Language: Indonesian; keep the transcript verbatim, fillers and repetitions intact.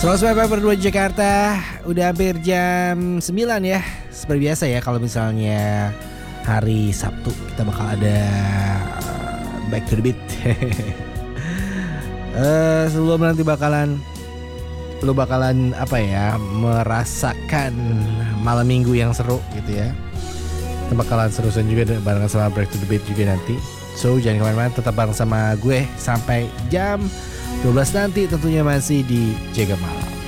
seratus sembilan koma dua Jakarta, udah hampir jam sembilan ya. Seperti biasa ya, kalau misalnya hari Sabtu kita bakal ada uh, Back to the Beat. uh, Sebelum nanti bakalan lu bakalan apa ya, merasakan malam minggu yang seru gitu ya. Kita bakalan serusan juga barengan sama Back to the Beat juga nanti. So jangan kemana-mana, tetap bareng sama gue sampai jam dua belas nanti, tentunya masih di Jaga Malam.